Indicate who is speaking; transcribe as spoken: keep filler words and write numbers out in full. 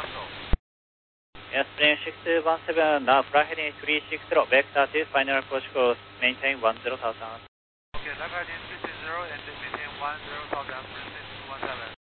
Speaker 1: Yes, plane six one seven, now fly heading three six zero, vector to final approach course, maintain one zero thousand.
Speaker 2: Okay, fly heading three six zero and maintain one zero thousand, one seven.